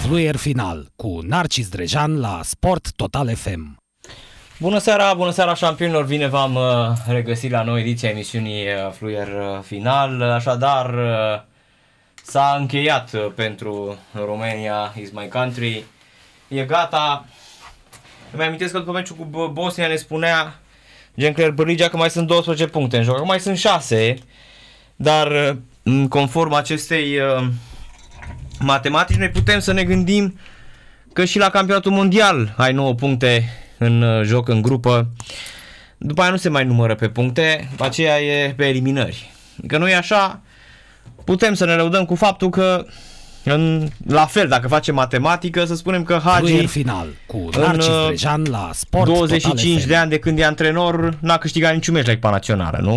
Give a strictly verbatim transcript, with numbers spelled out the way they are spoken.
Fluier final cu Narcis Drejan la Sport Total F M. Bună seara, bună seara șampionilor, bine v-am regăsit la noi ediția emisiunii Fluier final. Așadar, s-a încheiat pentru Romania is my country. E gata. Îmi amintesc că după meciul cu Bosnia ne spunea Jean-Claire Bârligea că mai sunt douăsprezece puncte în joc, mai sunt șase, dar conform acestei matematici noi putem să ne gândim că și la campionatul mondial ai nouă puncte în joc în grupă, după aia nu se mai numără pe puncte, după aceea e pe eliminări. Că nu e așa, putem să ne lăudăm cu faptul că în, la fel, dacă facem matematică, să spunem că Hagi final cu Narcis Drejan la Sport douăzeci și cinci Total F M. de ani de când e antrenor n-a câștigat niciun meci la echipa națională, nu?